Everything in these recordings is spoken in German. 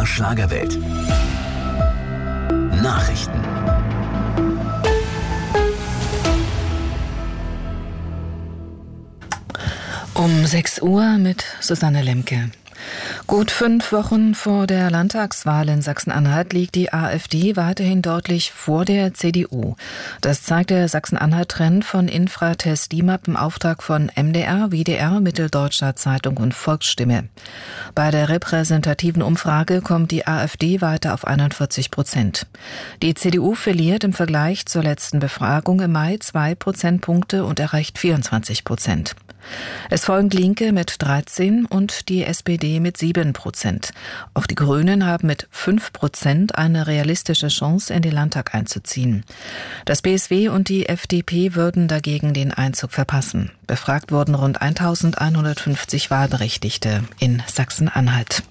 Schlagerwelt. Nachrichten. Um 6 Uhr mit Susanne Lemke. Gut 5 Wochen vor der Landtagswahl in Sachsen-Anhalt liegt die AfD weiterhin deutlich vor der CDU. Das zeigt der Sachsen-Anhalt-Trend von Infratest DIMAP im Auftrag von MDR, WDR, Mitteldeutscher Zeitung und Volksstimme. Bei der repräsentativen Umfrage kommt die AfD weiter auf 41%. Die CDU verliert im Vergleich zur letzten Befragung im Mai 2 Prozentpunkte und erreicht 24%. Es folgen Linke mit 13 und die SPD mit 7%. Auch die Grünen haben mit 5% eine realistische Chance, in den Landtag einzuziehen. Das BSW und die FDP würden dagegen den Einzug verpassen. Befragt wurden rund 1150 Wahlberechtigte in Sachsen-Anhalt.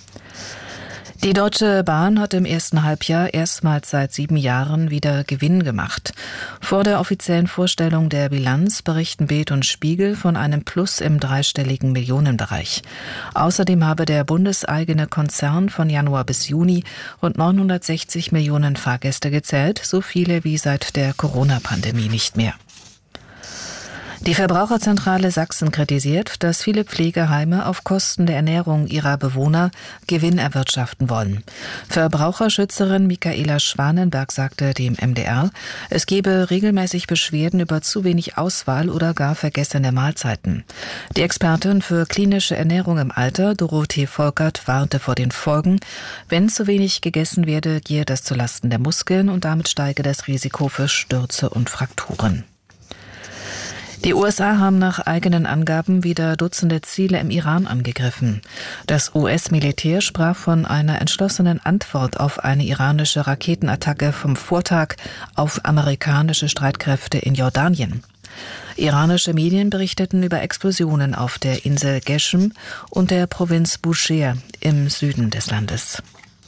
Die Deutsche Bahn hat im ersten Halbjahr erstmals seit 7 Jahren wieder Gewinn gemacht. Vor der offiziellen Vorstellung der Bilanz berichten Bild und Spiegel von einem Plus im dreistelligen Millionenbereich. Außerdem habe der bundeseigene Konzern von Januar bis Juni rund 960 Millionen Fahrgäste gezählt, so viele wie seit der Corona-Pandemie nicht mehr. Die Verbraucherzentrale Sachsen kritisiert, dass viele Pflegeheime auf Kosten der Ernährung ihrer Bewohner Gewinn erwirtschaften wollen. Verbraucherschützerin Michaela Schwanenberg sagte dem MDR, es gebe regelmäßig Beschwerden über zu wenig Auswahl oder gar vergessene Mahlzeiten. Die Expertin für klinische Ernährung im Alter, Dorothee Volkert, warnte vor den Folgen. Wenn zu wenig gegessen werde, gehe das zulasten der Muskeln und damit steige das Risiko für Stürze und Frakturen. Die USA haben nach eigenen Angaben wieder Dutzende Ziele im Iran angegriffen. Das US-Militär sprach von einer entschlossenen Antwort auf eine iranische Raketenattacke vom Vortag auf amerikanische Streitkräfte in Jordanien. Iranische Medien berichteten über Explosionen auf der Insel Geshem und der Provinz Bushehr im Süden des Landes.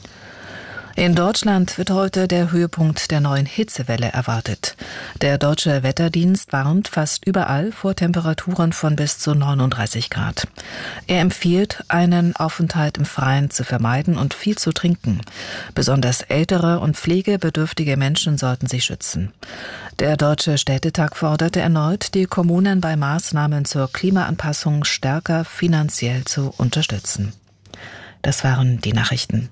In Deutschland wird heute der Höhepunkt der neuen Hitzewelle erwartet. Der Deutsche Wetterdienst warnt fast überall vor Temperaturen von bis zu 39 Grad. Er empfiehlt, einen Aufenthalt im Freien zu vermeiden und viel zu trinken. Besonders ältere und pflegebedürftige Menschen sollten sich schützen. Der Deutsche Städtetag forderte erneut, die Kommunen bei Maßnahmen zur Klimaanpassung stärker finanziell zu unterstützen. Das waren die Nachrichten.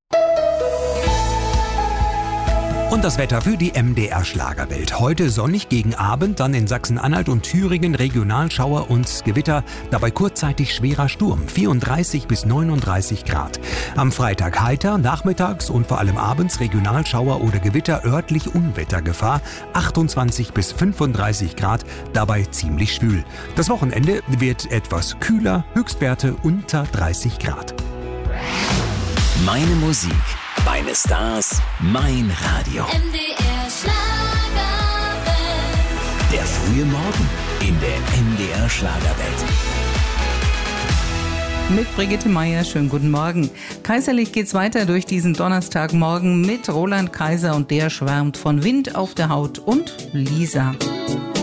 Und das Wetter für die MDR Schlagerwelt. Heute sonnig gegen Abend, dann in Sachsen-Anhalt und Thüringen Regionalschauer und Gewitter, dabei kurzzeitig schwerer Sturm, 34 bis 39 Grad. Am Freitag heiter, nachmittags und vor allem abends Regionalschauer oder Gewitter, örtlich Unwettergefahr, 28 bis 35 Grad, dabei ziemlich schwül. Das Wochenende wird etwas kühler, Höchstwerte unter 30 Grad. Meine Musik, meine Stars, mein Radio. MDR Schlagerwelt. Der frühe Morgen in der MDR Schlagerwelt. Mit Brigitte Meier, schönen guten Morgen. Kaiserlich geht's weiter durch diesen Donnerstagmorgen mit Roland Kaiser und der schwärmt von Wind auf der Haut und Lisa.